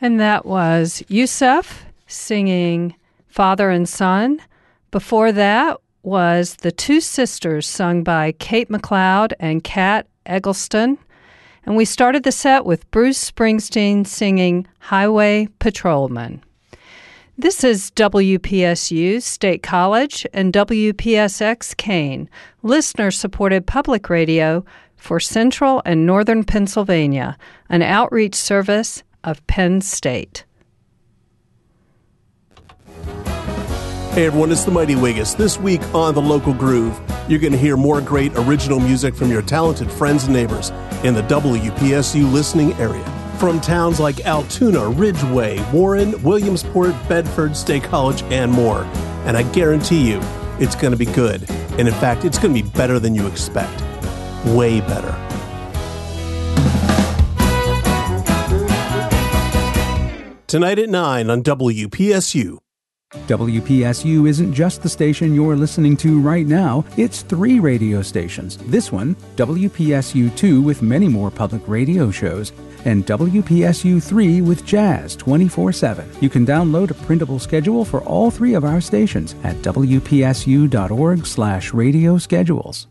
And that was Yusuf singing Father and Son. Before that was The Two Sisters, sung by Kate McLeod and Kat Eggleston. And we started the set with Bruce Springsteen singing Highway Patrolman. This is WPSU State College and WPSX Kane, listener-supported public radio for Central and Northern Pennsylvania, an outreach service of Penn State. Hey everyone, it's the Mighty Wiggis. This week on The Local Groove, you're going to hear more great original music from your talented friends and neighbors in the WPSU listening area. From towns like Altoona, Ridgeway, Warren, Williamsport, Bedford, State College, and more. And I guarantee you, it's going to be good. And in fact, it's going to be better than you expect. Way better. Tonight at 9 on WPSU. WPSU isn't just the station you're listening to right now, it's 3 radio stations. This one, WPSU-2 with many more public radio shows, and WPSU-3 with jazz 24/7. You can download a printable schedule for all 3 of our stations at wpsu.org/radio schedules.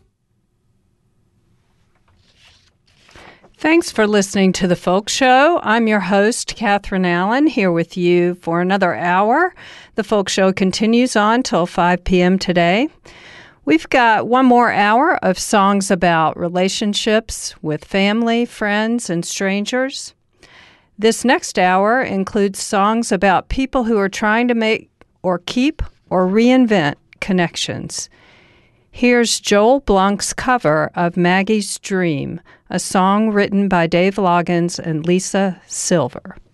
Thanks for listening to The Folk Show. I'm your host, Catherine Allen, here with you for another hour. The Folk Show continues on till 5 p.m. today. We've got one more hour of songs about relationships with family, friends, and strangers. This next hour includes songs about people who are trying to make or keep or reinvent connections. Here's Joel Blanc's cover of Maggie's Dream, a song written by Dave Loggins and Lisa Silver.